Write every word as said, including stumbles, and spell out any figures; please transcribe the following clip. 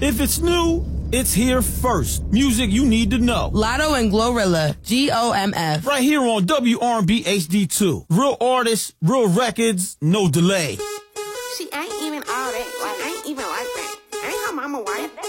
If it's new, it's here first. Music you need to know. Lotto and Glorilla, G O M F. Right here on W R and B H D two. Real artists, real records, no delay. See, I ain't even all that. Like, I ain't even like that. I ain't her mama wife.